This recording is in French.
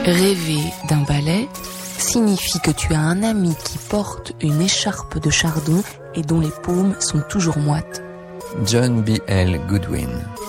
Rêver d'un balai signifie que tu as un ami qui porte une écharpe de chardon et dont les paumes sont toujours moites. John B. L. Goodwin.